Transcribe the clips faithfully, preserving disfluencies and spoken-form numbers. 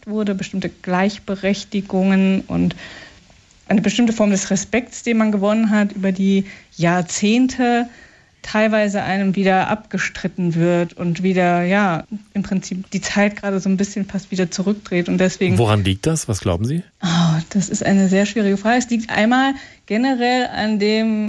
gemacht wurde, bestimmte Gleichberechtigungen und eine bestimmte Form des Respekts, den man gewonnen hat, über die Jahrzehnte teilweise einem wieder abgestritten wird und wieder, ja, im Prinzip die Zeit gerade so ein bisschen fast wieder zurückdreht. Und deswegen. Woran liegt das? Was glauben Sie? Oh, das ist eine sehr schwierige Frage. Es liegt einmal generell an den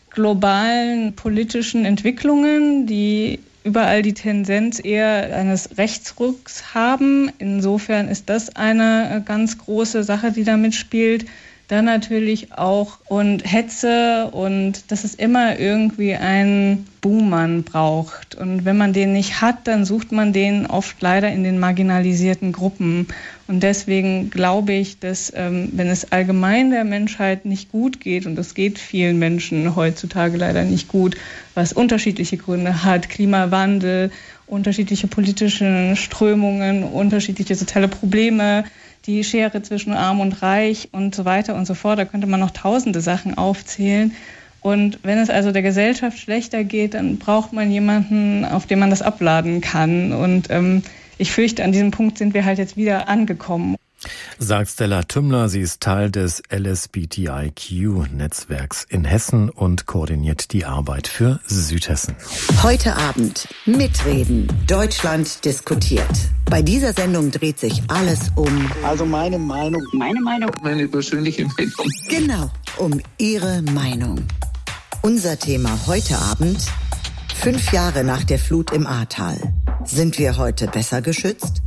globalen politischen Entwicklungen, die überall die Tendenz eher eines Rechtsrucks haben. Insofern ist das eine ganz große Sache, die da mitspielt. Dann natürlich auch und Hetze und dass es immer irgendwie einen Buhmann braucht. Und wenn man den nicht hat, dann sucht man den oft leider in den marginalisierten Gruppen. Und deswegen glaube ich, dass ähm, wenn es allgemein der Menschheit nicht gut geht, und das geht vielen Menschen heutzutage leider nicht gut, was unterschiedliche Gründe hat, Klimawandel, unterschiedliche politische Strömungen, unterschiedliche soziale Probleme, die Schere zwischen Arm und Reich und so weiter und so fort. Da könnte man noch tausende Sachen aufzählen. Und wenn es also der Gesellschaft schlechter geht, dann braucht man jemanden, auf den man das abladen kann. Und ähm, ich fürchte, an diesem Punkt sind wir halt jetzt wieder angekommen. Sagt Stella Tümmler, sie ist Teil des L S B T I Q-Netzwerks in Hessen und koordiniert die Arbeit für Südhessen. Heute Abend mitreden. Deutschland diskutiert. Bei dieser Sendung dreht sich alles um... Also meine Meinung. Meine Meinung. Meine persönliche Meinung. Genau, um Ihre Meinung. Unser Thema heute Abend: Fünf Jahre nach der Flut im Ahrtal. Sind wir heute besser geschützt?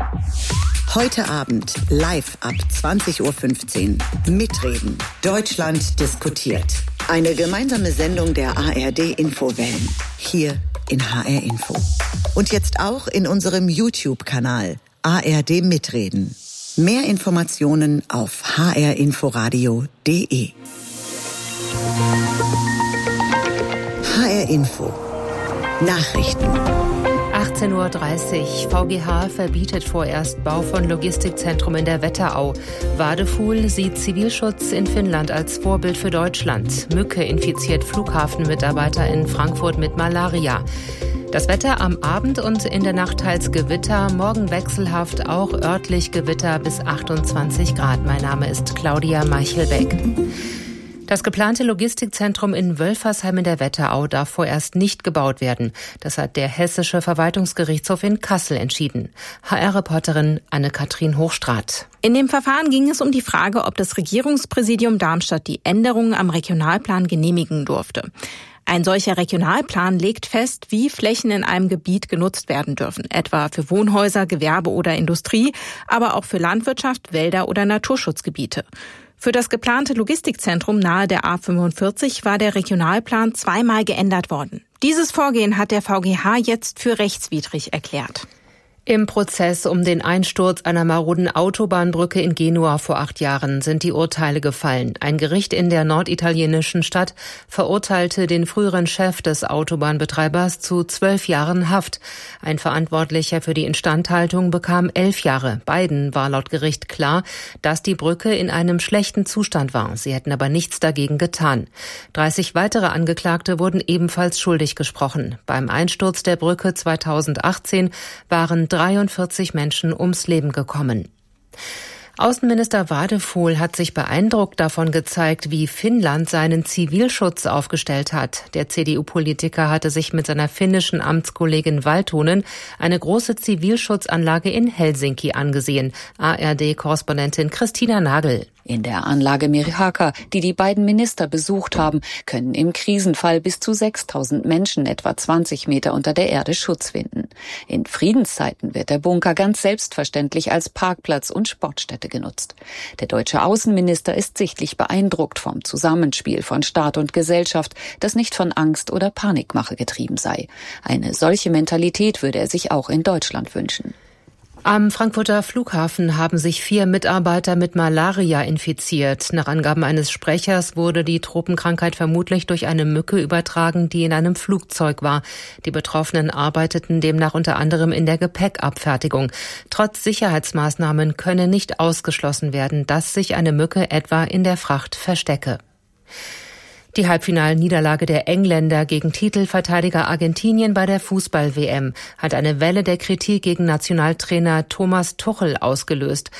Heute Abend live ab zwanzig Uhr fünfzehn. Mitreden. Deutschland diskutiert. Eine gemeinsame Sendung der A R D-Infowellen. Hier in H R Info. Und jetzt auch in unserem YouTube-Kanal A R D Mitreden. Mehr Informationen auf h r inforadio punkt d e. H R Info. Nachrichten. achtzehn Uhr dreißig. V G H verbietet vorerst Bau von Logistikzentrum in der Wetterau. Wadefuhl sieht Zivilschutz in Finnland als Vorbild für Deutschland. Mücke infiziert Flughafenmitarbeiter in Frankfurt mit Malaria. Das Wetter am Abend und in der Nacht teils Gewitter, morgen wechselhaft, auch örtlich Gewitter bis achtundzwanzig Grad. Mein Name ist Claudia Meichelbeck. Das geplante Logistikzentrum in Wölfersheim in der Wetterau darf vorerst nicht gebaut werden. Das hat der Hessische Verwaltungsgerichtshof in Kassel entschieden. H R-Reporterin Anne-Kathrin Hochstraat. In dem Verfahren ging es um die Frage, ob das Regierungspräsidium Darmstadt die Änderungen am Regionalplan genehmigen durfte. Ein solcher Regionalplan legt fest, wie Flächen in einem Gebiet genutzt werden dürfen, etwa für Wohnhäuser, Gewerbe oder Industrie, aber auch für Landwirtschaft, Wälder oder Naturschutzgebiete. Für das geplante Logistikzentrum nahe der A fünfundvierzig war der Regionalplan zweimal geändert worden. Dieses Vorgehen hat der V G H jetzt für rechtswidrig erklärt. Im Prozess um den Einsturz einer maroden Autobahnbrücke in Genua vor acht Jahren sind die Urteile gefallen. Ein Gericht in der norditalienischen Stadt verurteilte den früheren Chef des Autobahnbetreibers zu zwölf Jahren Haft. Ein Verantwortlicher für die Instandhaltung bekam elf Jahre. Beiden war laut Gericht klar, dass die Brücke in einem schlechten Zustand war. Sie hätten aber nichts dagegen getan. dreißig weitere Angeklagte wurden ebenfalls schuldig gesprochen. Beim Einsturz der Brücke zweitausendachtzehn waren dreiundvierzig Menschen ums Leben gekommen. Außenminister Wadefuhl hat sich beeindruckt davon gezeigt, wie Finnland seinen Zivilschutz aufgestellt hat. Der C D U-Politiker hatte sich mit seiner finnischen Amtskollegin Valtonen eine große Zivilschutzanlage in Helsinki angesehen. A R D-Korrespondentin Christina Nagel. In der Anlage Merihaka, die die beiden Minister besucht haben, können im Krisenfall bis zu sechstausend Menschen etwa zwanzig Meter unter der Erde Schutz finden. In Friedenszeiten wird der Bunker ganz selbstverständlich als Parkplatz und Sportstätte genutzt. Der deutsche Außenminister ist sichtlich beeindruckt vom Zusammenspiel von Staat und Gesellschaft, das nicht von Angst oder Panikmache getrieben sei. Eine solche Mentalität würde er sich auch in Deutschland wünschen. Am Frankfurter Flughafen haben sich vier Mitarbeiter mit Malaria infiziert. Nach Angaben eines Sprechers wurde die Tropenkrankheit vermutlich durch eine Mücke übertragen, die in einem Flugzeug war. Die Betroffenen arbeiteten demnach unter anderem in der Gepäckabfertigung. Trotz Sicherheitsmaßnahmen könne nicht ausgeschlossen werden, dass sich eine Mücke etwa in der Fracht verstecke. Die Halbfinalniederlage der Engländer gegen Titelverteidiger Argentinien bei der Fußball-W M hat eine Welle der Kritik gegen Nationaltrainer Thomas Tuchel ausgelöst.